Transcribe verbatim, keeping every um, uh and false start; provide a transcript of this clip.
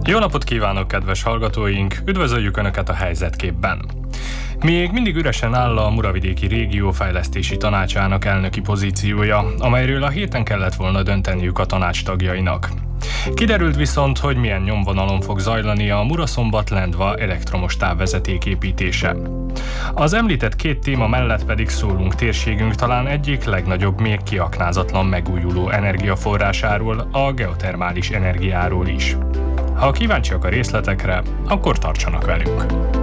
Jó napot kívánok, kedves hallgatóink! Üdvözöljük Önöket a Helyzetképben! Még mindig üresen áll a Muravidéki Régió Fejlesztési Tanácsának elnöki pozíciója, amelyről a héten kellett volna dönteniük a tanács tagjainak. Kiderült viszont, hogy milyen nyomvonalon fog zajlani a Muraszombat-Lendva elektromos távvezeték építése. Az említett két téma mellett pedig szólunk térségünk talán egyik legnagyobb, még kiaknázatlan megújuló energiaforrásáról, a geotermális energiáról is. Ha kíváncsiak a részletekre, akkor tartsanak velünk!